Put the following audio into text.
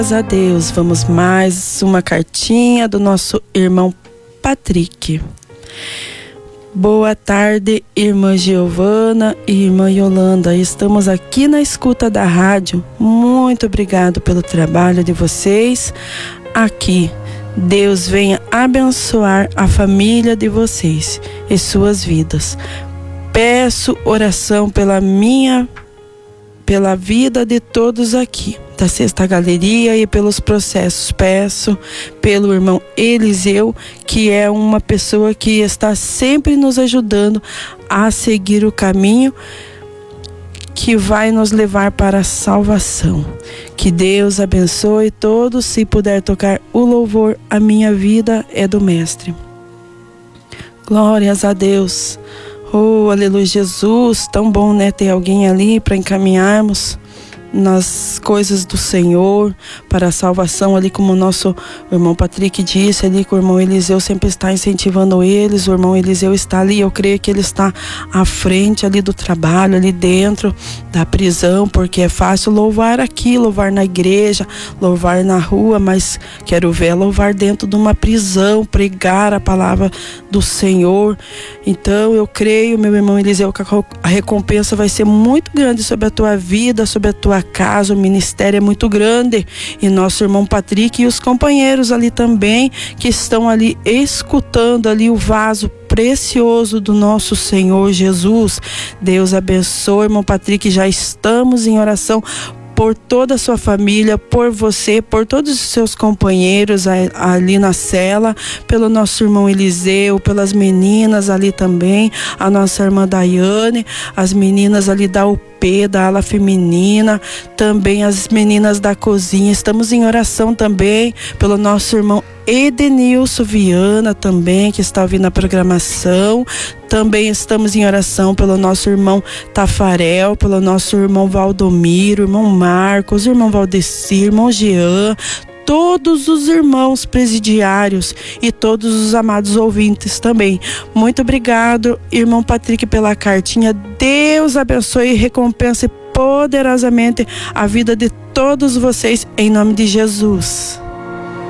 Graças a Deus, vamos mais uma cartinha do nosso irmão Patrick. Boa tarde, irmã Giovana e irmã Yolanda. Estamos aqui na escuta da rádio. Muito obrigado pelo trabalho de vocês aqui. Deus venha abençoar a família de vocês e suas vidas. Peço oração pela vida de todos aqui da Sexta Galeria e pelos processos. Peço pelo irmão Eliseu, que é uma pessoa que está sempre nos ajudando a seguir o caminho que vai nos levar para a salvação. Que Deus abençoe todos. Se puder tocar o louvor, A Minha Vida é do Mestre. Glórias a Deus. Oh, aleluia, Jesus, tão bom, né, ter alguém ali para encaminharmos nas coisas do Senhor, para a salvação, ali como o nosso irmão Patrick disse, ali que o irmão Eliseu sempre está incentivando eles. O irmão Eliseu está ali, eu creio que ele está à frente ali do trabalho, ali dentro da prisão, porque é fácil louvar aqui, louvar na igreja, louvar na rua, mas quero ver louvar dentro de uma prisão, pregar a palavra do Senhor. Então eu creio, meu irmão Eliseu, que a recompensa vai ser muito grande sobre a tua vida, sobre a tua casa. O ministério é muito grande, e nosso irmão Patrick e os companheiros ali também, que estão ali escutando ali o vaso precioso do nosso Senhor Jesus. Deus abençoe, irmão Patrick. Já estamos em oração por toda a sua família, por você, por todos os seus companheiros ali na cela, pelo nosso irmão Eliseu, pelas meninas ali também, a nossa irmã Daiane, as meninas ali da UP, da ala feminina, também as meninas da cozinha. Estamos em oração também pelo nosso irmão Edenilson Viana também, que está ouvindo a programação. Também estamos em oração pelo nosso irmão Tafarel, pelo nosso irmão Valdomiro, irmão Marcos, irmão Valdecir, irmão Jean, todos os irmãos presidiários e todos os amados ouvintes também. Muito obrigado, irmão Patrick, pela cartinha. Deus abençoe e recompense poderosamente a vida de todos vocês, em nome de Jesus.